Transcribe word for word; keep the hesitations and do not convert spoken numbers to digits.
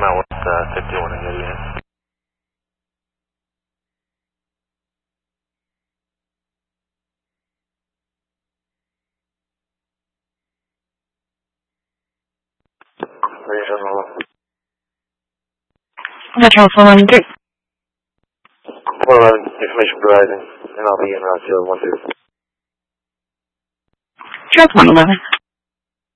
come out with uh, fifty-one and get in. Metro four one three. four eleven, information provided, and I'll be in route zero one two. Truck one eleven.